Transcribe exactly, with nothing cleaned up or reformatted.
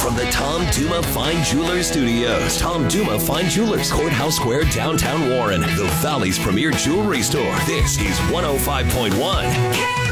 from the Tom Duma Fine Jewelers Studios. Tom Duma Fine Jewelers, Courthouse Square, downtown Warren, the Valley's premier jewelry store. This is one oh five point one